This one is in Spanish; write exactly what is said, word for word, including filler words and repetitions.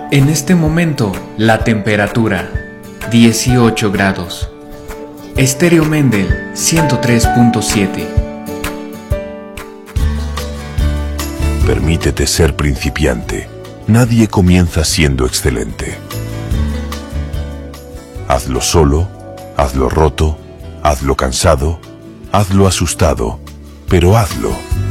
En este momento, la temperatura, dieciocho grados. Estéreo Mendel, ciento tres punto siete. Permítete ser principiante. Nadie comienza siendo excelente. Hazlo solo, hazlo roto, hazlo cansado, hazlo asustado, pero hazlo.